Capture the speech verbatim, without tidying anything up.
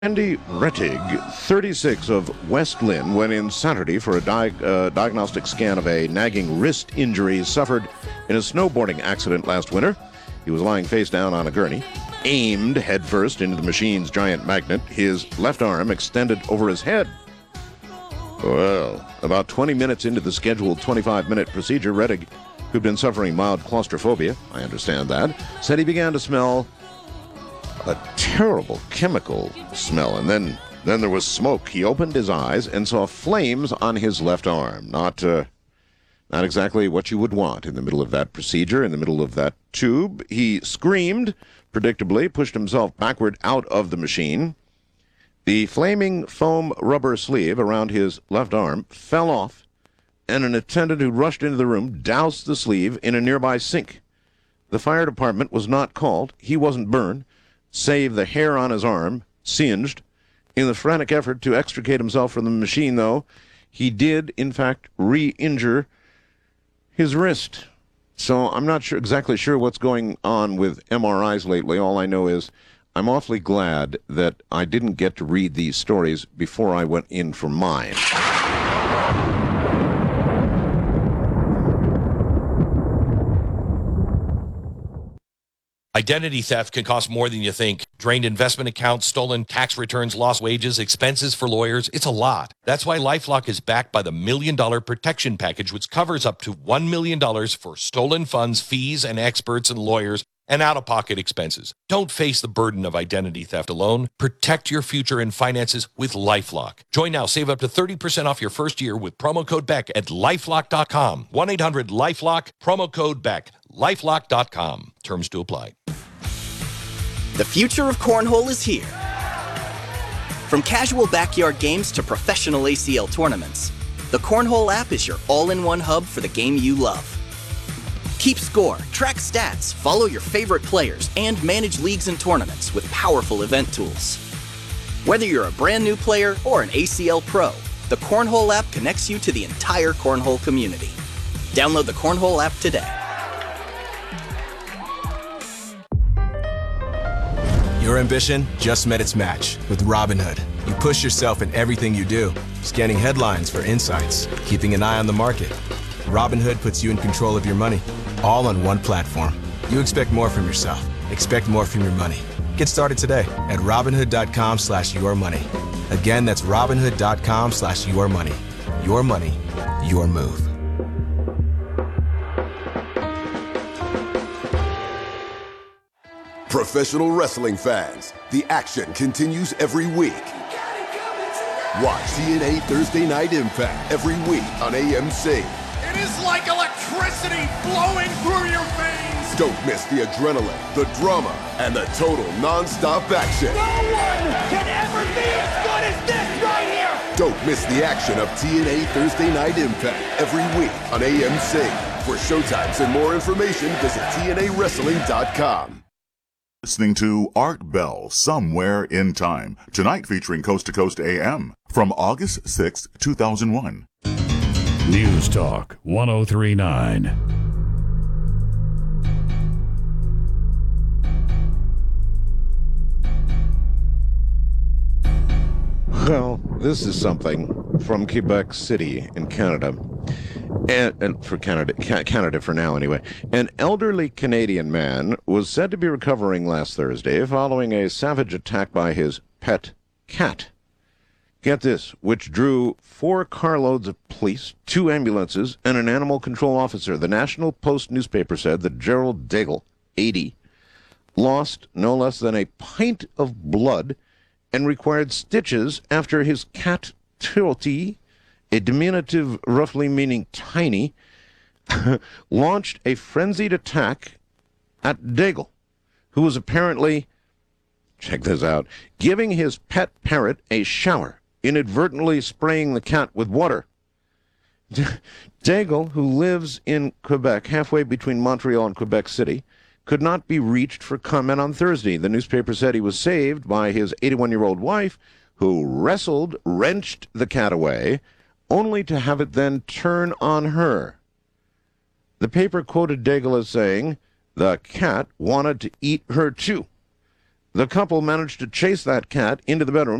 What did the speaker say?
Andy Rettig, thirty-six, of West Lynn, went in Saturday for a di- uh, diagnostic scan of a nagging wrist injury suffered in a snowboarding accident last winter. He was lying face down on a gurney, aimed headfirst into the machine's giant magnet, his left arm extended over his head. Well, about twenty minutes into the scheduled twenty-five minute procedure, Rettig, who'd been suffering mild claustrophobia, I understand that, said he began to smell a terrible chemical smell, and then then there was smoke. He opened his eyes and saw flames on his left arm. Not uh, not exactly what you would want in the middle of that procedure, in the middle of that tube. He screamed, predictably, pushed himself backward out of the machine. The flaming foam rubber sleeve around his left arm fell off, and an attendant who rushed into the room doused the sleeve in a nearby sink. The fire department was not called. He wasn't burned, save the hair on his arm, singed. In the frantic effort to extricate himself from the machine, though, he did, in fact, re-injure his wrist. So I'm not sure exactly sure what's going on with M R Is lately. All I know is I'm awfully glad that I didn't get to read these stories before I went in for mine. Identity theft can cost more than you think. Drained investment accounts, stolen tax returns, lost wages, expenses for lawyers. It's a lot. That's why LifeLock is backed by the Million Dollar Protection Package, which covers up to one million dollars for stolen funds, fees, and experts and lawyers, and out-of-pocket expenses. Don't face the burden of identity theft alone. Protect your future and finances with LifeLock. Join now. Save up to thirty percent off your first year with promo code Beck at lifelock dot com. one eight hundred LifeLock, promo code Beck. lifelock dot com. Terms to apply. The future of cornhole is here. From casual backyard games to professional A C L tournaments, the Cornhole app is your all-in-one hub for the game you love. Keep score, track stats, follow your favorite players, and manage leagues and tournaments with powerful event tools. Whether you're a brand new player or an A C L pro, the Cornhole app connects you to the entire cornhole community. Download the Cornhole app today. Your ambition just met its match with Robinhood. You push yourself in everything you do, scanning headlines for insights, keeping an eye on the market. Robinhood puts you in control of your money, all on one platform. You expect more from yourself. Expect more from your money. Get started today at Robinhood.com slash your money. Again, that's Robinhood.com slash your money. Your money, your move. Professional wrestling fans, the action continues every week. Watch T N A Thursday Night Impact every week on A M C. It is like electricity flowing through your veins. Don't miss the adrenaline, the drama, and the total non-stop action. No one can ever be as good as this right here. Don't miss the action of T N A Thursday Night Impact every week on A M C. For showtimes and more information, visit T N A wrestling dot com. Listening to Art Bell, Somewhere in Time, tonight featuring Coast to Coast A M from August sixth, two thousand one. News Talk one oh three point nine. Well, this is something from Quebec City in Canada. And, and for Canada, Canada for now anyway. An elderly Canadian man was said to be recovering last Thursday following a savage attack by his pet cat. Get this, which drew four carloads of police, two ambulances, and an animal control officer. The National Post newspaper said that Gerald Daigle, eighty, lost no less than a pint of blood and required stitches after his cat Turtle, a diminutive roughly meaning tiny, launched a frenzied attack at Daigle, who was apparently, check this out, giving his pet parrot a shower, inadvertently spraying the cat with water. Daigle, who lives in Quebec, halfway between Montreal and Quebec City, could not be reached for comment on Thursday. The newspaper said he was saved by his eighty-one-year-old wife, who wrestled, wrenched the cat away, only to have it then turn on her. The paper quoted Daigle as saying, "The cat wanted to eat her too." The couple managed to chase that cat into the bedroom.